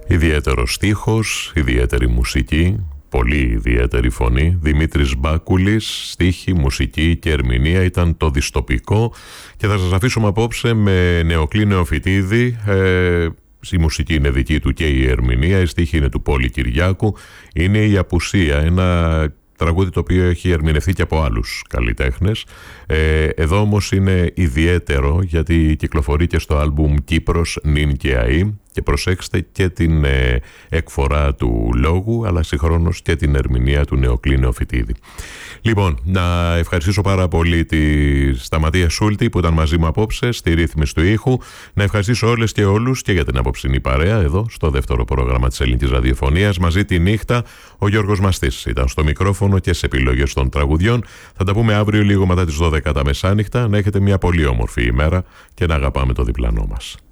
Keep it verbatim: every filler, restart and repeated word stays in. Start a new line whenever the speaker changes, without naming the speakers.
Ιδιαίτερος στίχος, ιδιαίτερη μουσική, πολύ ιδιαίτερη φωνή. Δημήτρης Μπάκουλης, στίχη, μουσική και ερμηνεία ήταν το δυστοπικό. Και θα σας αφήσουμε απόψε με Νεοκλή Νεοφυτίδη. Ε, η μουσική είναι δική του και η ερμηνεία. Η στίχη είναι του Πόλη Κυριάκου. Είναι η Απουσία, ένα τραγούδι το οποίο έχει ερμηνευτεί και από άλλους καλλιτέχνες. Ε, εδώ όμως είναι ιδιαίτερο γιατί κυκλοφορεί και στο άλμπουμ Κύπρος, Νυν και Αΐ. Και προσέξτε και την ε, εκφορά του λόγου, αλλά συγχρόνως και την ερμηνεία του Νεοκλή Νεοφυτίδη. Λοιπόν, να ευχαριστήσω πάρα πολύ τη Σταματία Σούλτη που ήταν μαζί μου απόψε στη ρύθμιση του ήχου. Να ευχαριστήσω όλες και όλους και για την απόψινή παρέα εδώ στο δεύτερο πρόγραμμα της Ελληνικής Ραδιοφωνίας. Μαζί τη νύχτα ο Γιώργος Μαστής ήταν στο μικρόφωνο και σε επιλογές των τραγουδιών. Θα τα πούμε αύριο λίγο μετά τις δώδεκα τα μεσάνυχτα. Να έχετε μια πολύ όμορφη ημέρα και να αγαπάμε το διπλανό μας.